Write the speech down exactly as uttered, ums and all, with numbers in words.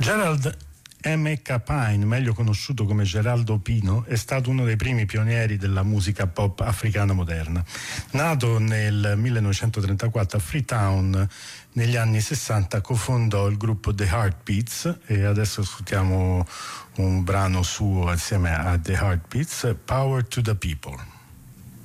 Gerald M K. Pine, meglio conosciuto come Geraldo Pino, è stato uno dei primi pionieri della musica pop africana moderna. Nato nel millenovecentotrentaquattro a Freetown, negli anni sessanta cofondò il gruppo The Heartbeats e adesso ascoltiamo un brano suo assieme a The Heartbeats, Power to the People.